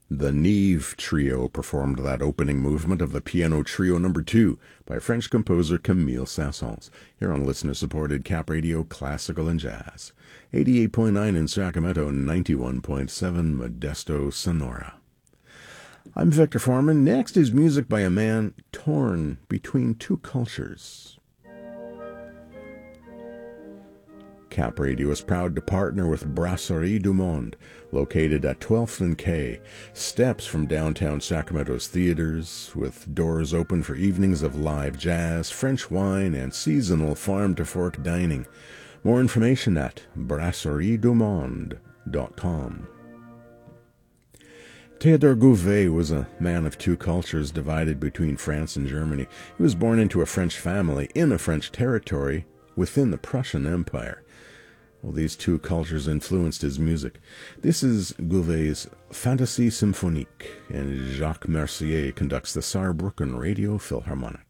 The Neve Trio performed that opening movement of the Piano Trio No. 2 by French composer Camille Saint-Saëns, here on listener-supported Cap Radio Classical and Jazz. 88.9 in Sacramento, 91.7 Modesto, Sonora. I'm Victor Foreman. Next is music by a man torn between two cultures. Cap Radio is proud to partner with Brasserie du Monde, located at 12th and K, steps from downtown Sacramento's theaters, with doors open for evenings of live jazz, French wine, and seasonal farm-to-fork dining. More information at brasseriedumonde.com. Théodore Gouvet was a man of two cultures divided between France and Germany. He was born into a French family in a French territory within the Prussian Empire. Well, these two cultures influenced his music. This is Gouvet's Fantasie Symphonique, and Jacques Mercier conducts the Saarbrücken Radio Philharmonic.